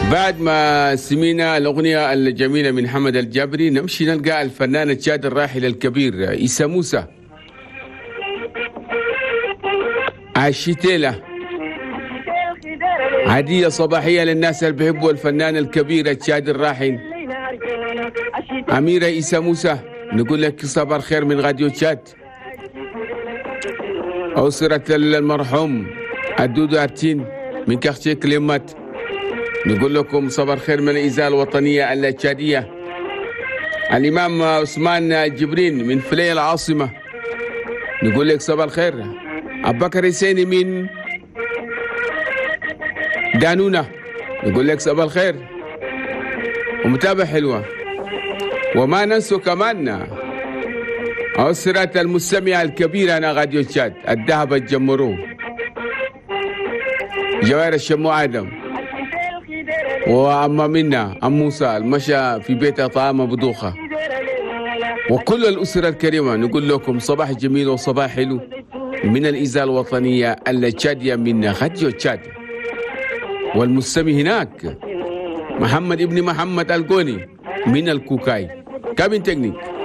بعد ما سمينا الأغنية الجميلة من حمد الجابري نمشي نلقى الفنان الشاد الراحل الكبير عيسى موسى. عشيتيلة هدية صباحية للناس اللي بيحبوا الفنان الكبير الشاد الراحل أميرة عيسى موسى. نقول لك صباح الخير من راديو تشاد. أسرة المرحوم الدودو أرتين من كارتيه كليمات نقول لكم صباح الخير من الإذاعة الوطنية التشادية. الإمام عثمان جبرين من فلي العاصمة نقول لك صباح الخير. أبو بكر حسيني من دانونة نقول لك صباح الخير ومتابع حلوة. وما ننسوا كمان أسرة المستمع الكبيرة أنا راديو تشاد الذهب الجمروه جوائر الشمو آدم وأما منا أم موسى المشى في بيتها طعام بدوخة وكل الأسرة الكريمة نقول لكم صباح جميل وصباح حلو من الإذاعة الوطنية التشادية من راديو تشاد. والمستمع هناك محمد ابن محمد القوني من الكوكاي كابين تكنيك.